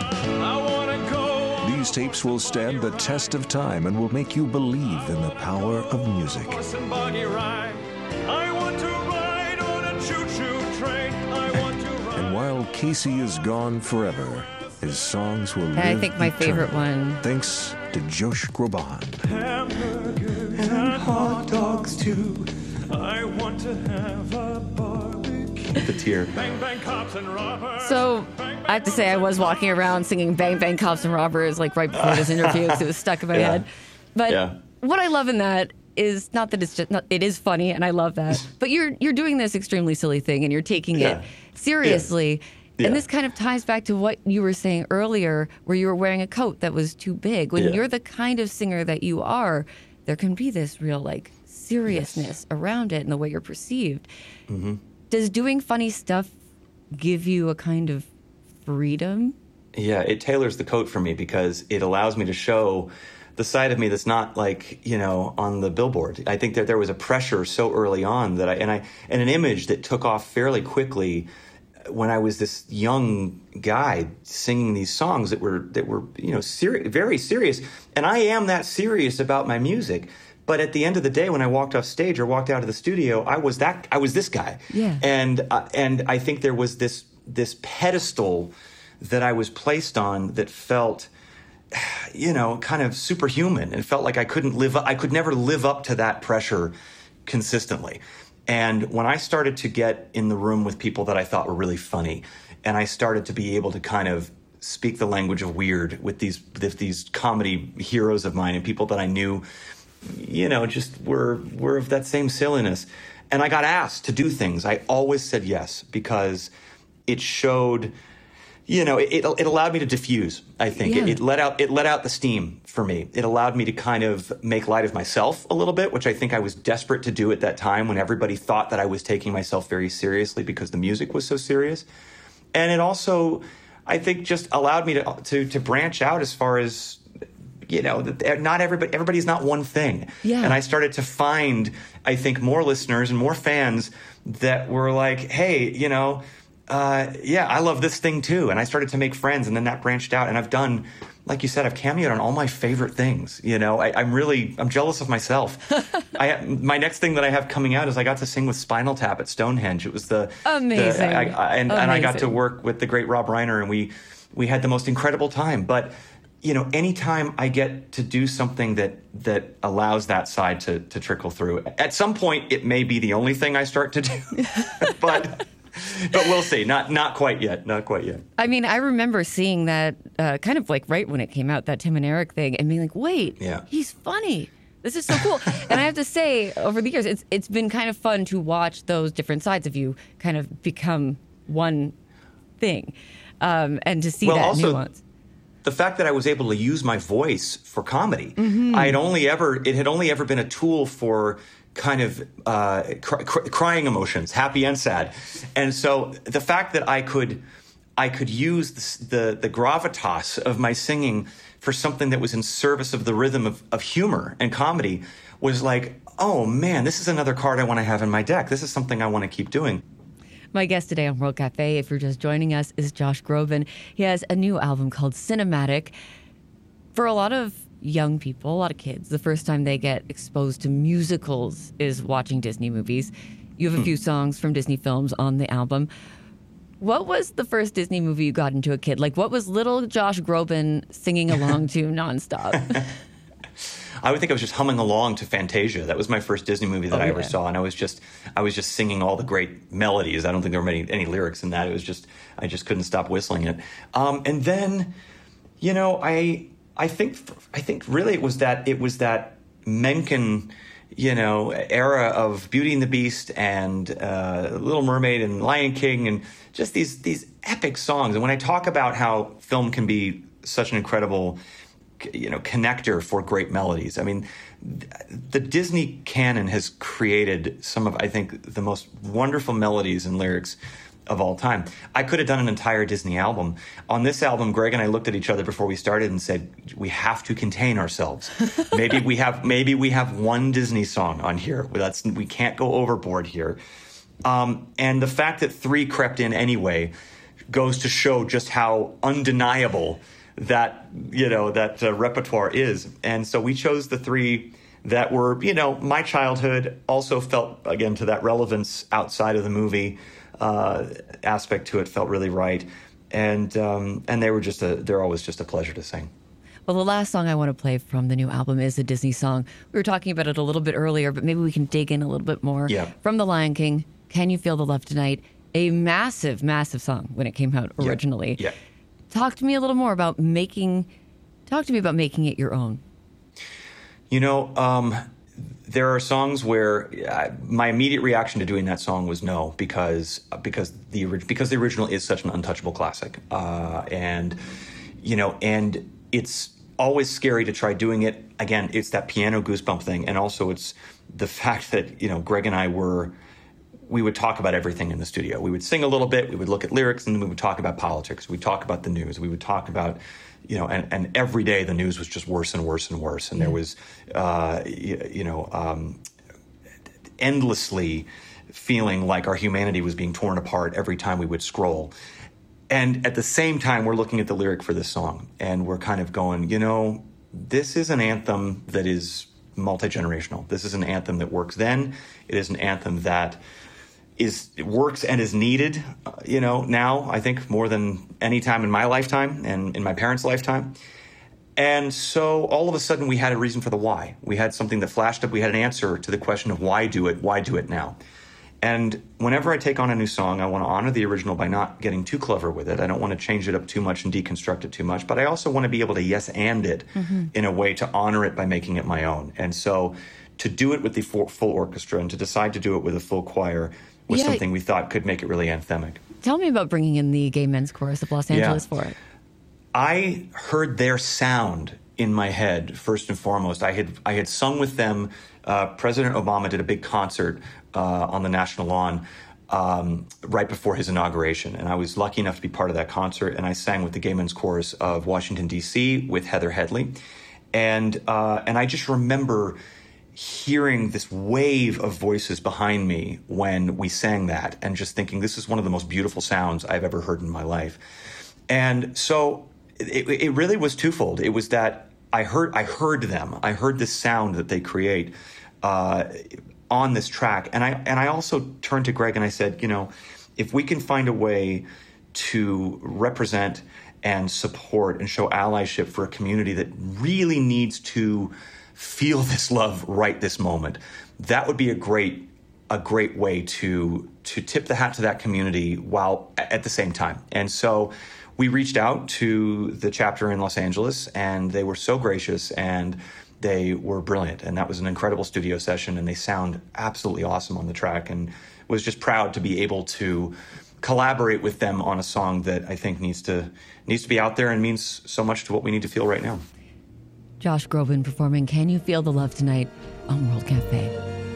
These tapes will stand the test of time and will make you believe in the power of music. And while Casey is gone forever, his songs will live I think my favorite eternally. one. Thanks to Josh Groban. Hamburgers and hot dogs too. I want to have a barbecue. The tear. Bang, bang, cops and robbers. So I have to say, I was walking around singing Bang Bang Cops and Robbers like right before this interview because it was stuck in my head. But what I love in that is not that it's just, it is funny and I love that, but you're doing this extremely silly thing and you're taking it seriously. And this kind of ties back to what you were saying earlier, where you were wearing a coat that was too big. When you're the kind of singer that you are, there can be this real like seriousness around it and the way you're perceived. Mm-hmm. Does doing funny stuff give you a kind of freedom? Yeah, it tailors the coat for me because it allows me to show the side of me that's not like, you know, on the billboard. I think that there was a pressure so early on that and an image that took off fairly quickly when I was this young guy singing these songs that were you know very serious, and I am that serious about my music. But at the end of the day, when I walked off stage or walked out of the studio, I was this guy. Yeah. And I think there was this pedestal that I was placed on that felt, you know, kind of superhuman. It felt like I could never live up to that pressure consistently. And when I started to get in the room with people that I thought were really funny, and I started to be able to kind of speak the language of weird with these comedy heroes of mine and people that I knew, you know, just were of that same silliness, and I got asked to do things, I always said yes because it showed, you know, it allowed me to diffuse. I think it let out the steam for me. It allowed me to kind of make light of myself a little bit, which I think I was desperate to do at that time when everybody thought that I was taking myself very seriously because the music was so serious. And it also, I think, just allowed me to branch out as far as, you know, not everybody's not one thing. Yeah. And I started to find, I think, more listeners and more fans that were like, hey, you know, I love this thing too. And I started to make friends, and then that branched out. And I've done, like you said, I've cameoed on all my favorite things. You know, I'm jealous of myself. My next thing that I have coming out is I got to sing with Spinal Tap at Stonehenge. It was amazing. And I got to work with the great Rob Reiner, and we had the most incredible time. But, you know, anytime I get to do something that allows that side to trickle through, at some point it may be the only thing I start to do. But we'll see. Not quite yet. Not quite yet. I mean, I remember seeing that kind of like right when it came out, that Tim and Eric thing, and being like, wait, he's funny. This is so cool. And I have to say, over the years, it's been kind of fun to watch those different sides of you kind of become one thing, and to see that also, nuance. The fact that I was able to use my voice for comedy, Mm-hmm. it had only ever been a tool for kind of crying emotions, happy and sad. And so the fact that I could use the gravitas of my singing for something that was in service of the rhythm of humor and comedy was like, oh man, this is another card I want to have in my deck. This is something I want to keep doing. My guest today on World Cafe, if you're just joining us, is Josh Groban. He has a new album called Cinematic. For a lot of young people, a lot of kids, the first time they get exposed to musicals is watching Disney movies. You have a few songs from Disney films on the album. What was the first Disney movie you got into a kid? Like, what was little Josh Groban singing along to nonstop? I would think I was just humming along to Fantasia. That was my first Disney movie that I ever saw, and I was just singing all the great melodies. I don't think there were any lyrics in that. It was just, I just couldn't stop whistling it. And then, you know, I think really it was that Menken, you know, era of Beauty and the Beast and Little Mermaid and Lion King and just these epic songs. And when I talk about how film can be such an incredible, you know, connector for great melodies, I mean, the Disney canon has created some of, I think, the most wonderful melodies and lyrics of all time. I could have done an entire Disney album. On this album, Greg and I looked at each other before we started and said, we have to contain ourselves. Maybe we have one Disney song on here. We can't go overboard here. And the fact that 3 crept in anyway goes to show just how undeniable that repertoire is. And so we chose the three that were, my childhood, also felt, again, to that relevance outside of the movie aspect to it, felt really right. And they're always just a pleasure to sing. Well, the last song I want to play from the new album is a Disney song. We were talking about it a little bit earlier, but maybe we can dig in a little bit more. Yeah. From The Lion King, Can You Feel the Love Tonight? A massive, massive song when it came out originally. Yeah. Talk to me a little more about making it your own. There are songs where my immediate reaction to doing that song was no, because the original is such an untouchable classic, and it's always scary to try doing it again. It's that piano goosebump thing, and also it's the fact that Greg and I we would talk about everything in the studio. We would sing a little bit, we would look at lyrics, and then we would talk about politics. We'd talk about the news. We would talk about, and every day the news was just worse and worse and worse. And there was, endlessly feeling like our humanity was being torn apart every time we would scroll. And at the same time, we're looking at the lyric for this song, and we're kind of going, this is an anthem that is multi-generational. This is an anthem that works then. It is an anthem that works and is needed, now, I think, more than any time in my lifetime and in my parents' lifetime. And so all of a sudden we had a reason for the why. We had something that flashed up. We had an answer to the question of why do it now? And whenever I take on a new song, I want to honor the original by not getting too clever with it. I don't want to change it up too much and deconstruct it too much, but I also want to be able to yes and it in a way to honor it by making it my own. And so to do it with the full orchestra and to decide to do it with a full choir was something we thought could make it really anthemic. Tell me about bringing in the Gay Men's Chorus of Los Angeles for it. I heard their sound in my head first and foremost. I had sung with them. President Obama did a big concert on the National Lawn right before his inauguration, and I was lucky enough to be part of that concert. And I sang with the Gay Men's Chorus of Washington D.C. with Heather Headley, and I just remember hearing this wave of voices behind me when we sang that, and just thinking, this is one of the most beautiful sounds I've ever heard in my life. And so it really was twofold. It was that I heard them. I heard this sound that they create on this track, and I also turned to Greg and I said, if we can find a way to represent and support and show allyship for a community that really needs to feel this love right this moment, that would be a great way to tip the hat to that community while at the same time. And so we reached out to the chapter in Los Angeles, and they were so gracious, and they were brilliant. And that was an incredible studio session, and they sound absolutely awesome on the track, and was just proud to be able to collaborate with them on a song that I think needs to be out there and means so much to what we need to feel right now. Josh Groban performing Can You Feel the Love Tonight on World Cafe.